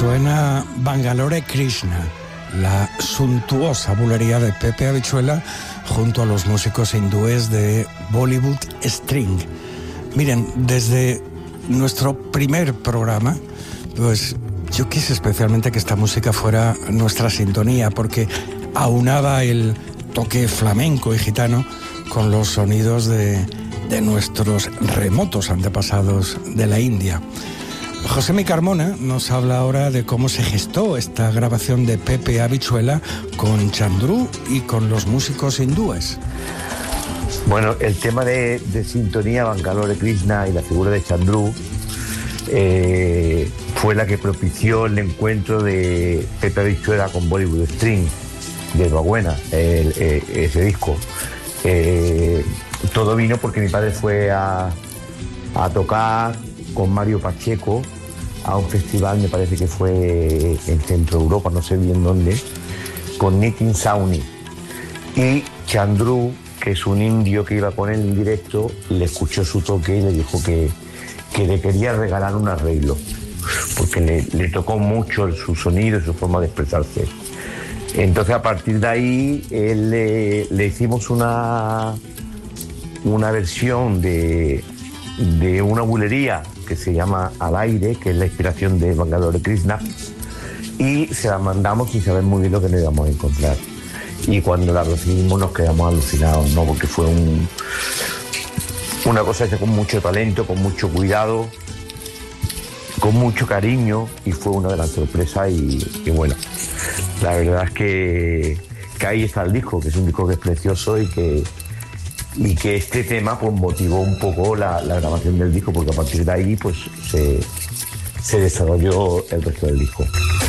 Suena Bangalore Krishna, la suntuosa bulería de Pepe Habichuela junto a los músicos hindúes de Bollywood String. Miren, desde nuestro primer programa, pues yo quise especialmente que esta música fuera nuestra sintonía, porque aunaba el toque flamenco y gitano con los sonidos de nuestros remotos antepasados de la India. Josemi Carmona nos habla ahora de cómo se gestó esta grabación de Pepe Habichuela con Chandru y con los músicos hindúes. Bueno, el tema de sintonía, Bangalore Krishna y la figura de Chandru fue la que propició el encuentro de Pepe Habichuela con Bollywood String de Nueva ese disco. Todo vino porque mi padre fue a tocar con Mario Pacheco a un festival, me parece que fue en Centro Europa, no sé bien dónde, con Nitin Sawhney. Y Chandru, que es un indio que iba con él en directo, le escuchó su toque y le dijo que le quería regalar un arreglo, porque le tocó mucho su sonido y su forma de expresarse. Entonces, a partir de ahí, le hicimos una versión de una bulería que se llama Al Aire, que es la inspiración de Bangalore Krishna, y se la mandamos sin saber muy bien lo que nos íbamos a encontrar. Y cuando la recibimos nos quedamos alucinados, ¿no? Porque fue una cosa hecha con mucho talento, con mucho cuidado, con mucho cariño, y fue una de las sorpresas. Y bueno, la verdad es que ahí está el disco, que es un disco que es precioso y que este tema pues motivó un poco la grabación del disco, porque a partir de ahí pues se desarrolló el resto del disco.